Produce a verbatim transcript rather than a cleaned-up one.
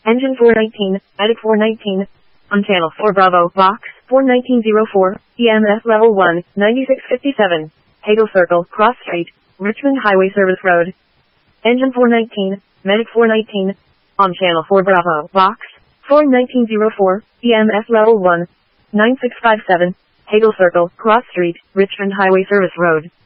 Engine four nineteen, Medic four nineteen. On channel four Bravo, box four nineteen oh four, E M S level one, ninety-six fifty-seven. Hagel Circle, Cross Street, Richmond Highway Service Road. Engine four nineteen, Medic four nineteen. On channel four Bravo, box four nineteen oh four, E M S level one, nine six five seven. Hagel Circle, Cross Street, Richmond Highway Service Road.